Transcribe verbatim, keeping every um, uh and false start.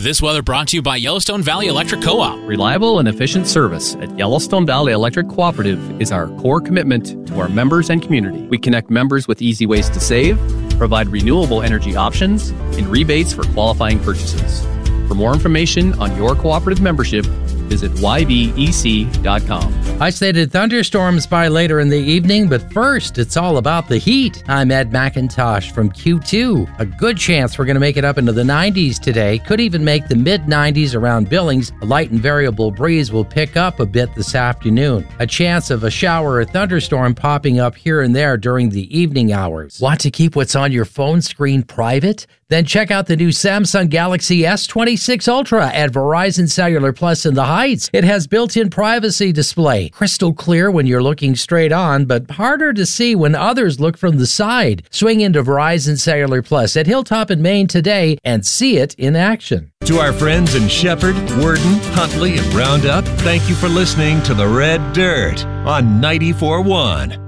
This weather brought to you by Yellowstone Valley Electric Co-op. Reliable and efficient service at Yellowstone Valley Electric Cooperative is our core commitment to our members and community. We connect members with easy ways to save, provide renewable energy options, and rebates for qualifying purchases. For more information on your cooperative membership, visit y v e c dot com. Isolated thunderstorms by later in the evening, but first, it's all about the heat. I'm Ed McIntosh from Q two. A good chance we're going to make it up into the nineties today. Could even make the mid nineties around Billings. A light and variable breeze will pick up a bit this afternoon. A chance of a shower or thunderstorm popping up here and there during the evening hours. Want to keep what's on your phone screen private? Then check out the new Samsung Galaxy S twenty-six Ultra at Verizon Cellular Plus in the Heights. It has built-in privacy display. Crystal clear when you're looking straight on, but harder to see when others look from the side. Swing into Verizon Cellular Plus at Hilltop in Maine today and see it in action. To our friends in Shepherd, Worden, Huntley, and Roundup, thank you for listening to The Red Dirt on ninety-four point one.